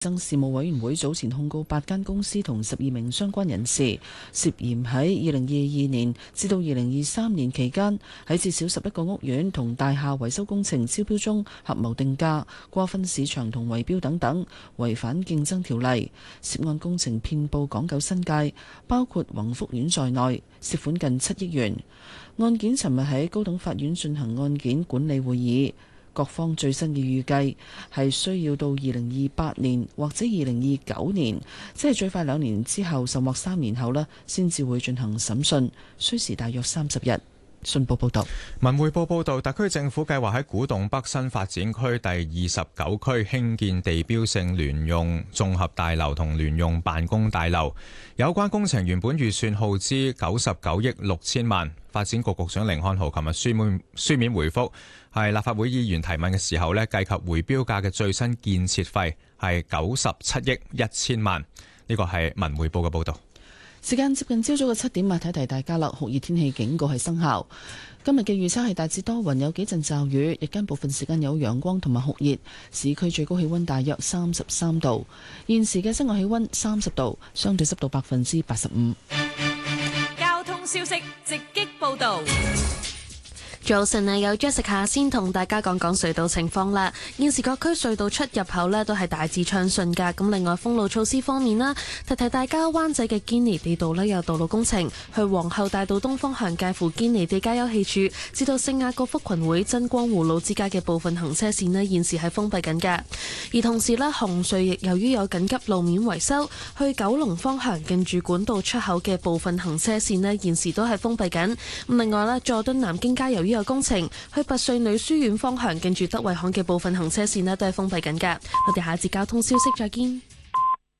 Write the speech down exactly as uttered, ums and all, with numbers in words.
爭事務委員會早前控告八間公司同十二名相關人士，涉嫌喺二零二二年至到二零二三年期間，喺至少十一個屋苑同大廈維修工程招標中合謀定價、瓜分市場同圍標等等，違反競爭條例。涉案工程遍佈港九新界，包括宏福苑在內，涉款近七億元。案件尋日喺高等法院進行案件管理會議。各方最新嘅預計係需要到二零二八年或者二零二九年，即係最快兩年之後，甚或三年後呢，先至會進行審訊，需時大約三十日。信報報道。 文匯報報道，特區政府計劃喺古洞北新發展區第二十九區興建地標性聯用綜合大樓同聯用辦公大樓。有關工程原本預算耗資九十九億六千萬。發展局局長甯漢豪琴日書面書面回覆係立法會議員提問嘅時候呢，計及回標價嘅最新建設費係九十七億一千萬。呢個係文匯報嘅報道。 時間接近朝早嘅七點啊，提提大家啦，酷熱天氣警告係生效。今日嘅預測係大致多雲，有幾陣驟雨，日間部分時間有陽光同埋酷熱。市區最高氣溫大約三十三度，現時嘅室外氣溫三十度，相對濕度百分之八十五。 交通消息直擊報道。 早晨啊，有 Jessica 先同大家講講隧道情況啦。現時各區隧道出入口呢都係大致暢順噶。咁另外封路措施方面啦，提提大家，灣仔嘅堅尼地道呢有道路工程，去皇后大道東方向介乎堅尼地街休憩處至到聖雅各福群會真光湖路之間嘅部分行車線呢現時係封閉緊噶。而同時呢，紅隧亦由於有緊急路面維修，去九龍方向近住管道出口嘅部分行車線呢現時都係封閉緊。咁另外呢，佐敦南京街由於有工程，去拔萃女書院方向近住德惠巷嘅部分行車線呢都係封閉緊噶。我哋下一節交通消息再見。